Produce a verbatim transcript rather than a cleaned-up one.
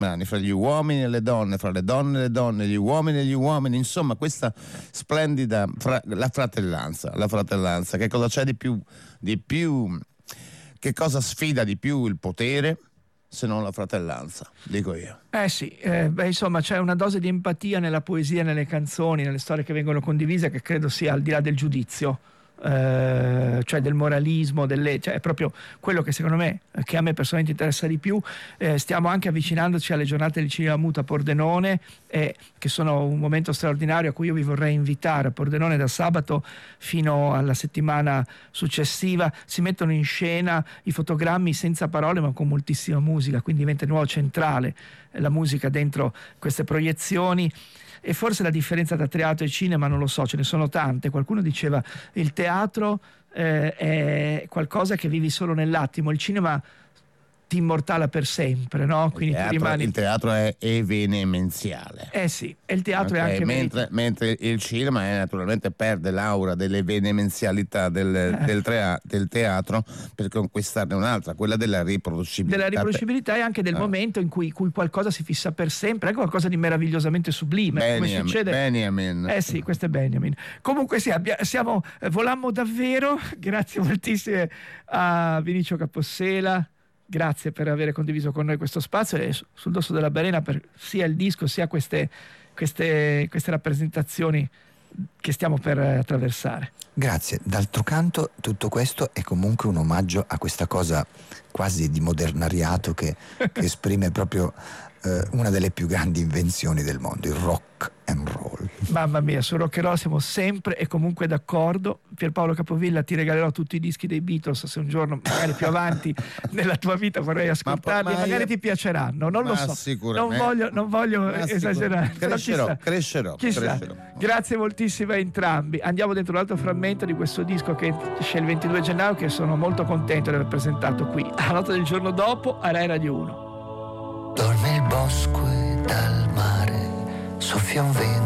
brani fra gli uomini e le donne, fra le donne e le donne, gli uomini e gli uomini, insomma questa splendida fra- la fratellanza, la fratellanza, che cosa c'è di più, di più, che cosa sfida di più il potere se non la fratellanza, dico io. Eh sì, eh, beh, insomma c'è una dose di empatia nella poesia, nelle canzoni, nelle storie che vengono condivise, che credo sia al di là del giudizio, eh, cioè del moralismo, delle, cioè è proprio quello che secondo me, che a me personalmente interessa di più. Eh, stiamo anche avvicinandoci alle giornate del cinema muto a Pordenone, eh, che sono un momento straordinario a cui io vi vorrei invitare. A Pordenone da sabato fino alla settimana successiva si mettono in scena i fotogrammi senza parole ma con moltissima musica, quindi diventa di nuovo centrale la musica dentro queste proiezioni. E forse la differenza tra teatro e cinema non lo so, ce ne sono tante. Qualcuno diceva il teatro eh, è qualcosa che vivi solo nell'attimo, il cinema ti immortala per sempre, no? Quindi il, teatro, tu rimani... il teatro è evenemenziale. Eh sì, e il teatro okay, è anche mentre, mentre il cinema è, naturalmente perde l'aura dell'evenemenzialità del, eh. del, trea, del teatro per conquistarne un'altra, quella della riproducibilità. Della riproducibilità e anche del ah. momento in cui, cui qualcosa si fissa per sempre, anche qualcosa di meravigliosamente sublime. Benjamin, come succede... Benjamin. Eh sì, questo è Benjamin. Comunque sì, abbia, siamo, eh, volammo davvero, grazie moltissime a Vinicio Capossela. Grazie per aver condiviso con noi questo spazio e sul Dosso della Balena per sia il disco sia queste, queste, queste rappresentazioni che stiamo per attraversare. Grazie. D'altro canto tutto questo è comunque un omaggio a questa cosa quasi di modernariato che, che esprime proprio eh, una delle più grandi invenzioni del mondo, il rock and roll. Mamma mia, sul rock and roll siamo sempre e comunque d'accordo. Pierpaolo Capovilla, ti regalerò tutti i dischi dei Beatles se un giorno magari più avanti nella tua vita vorrei ascoltarli, ma, ma magari io... ti piaceranno, non lo so, non voglio, non voglio esagerare. Crescerò, crescerò, crescerò. Grazie moltissime a entrambi. Andiamo dentro l'altro frammento di questo disco che esce il ventidue gennaio, che sono molto contento di aver presentato qui alla notte del giorno dopo a Rai Radio uno. Dorme il bosco e dal mare soffia un vento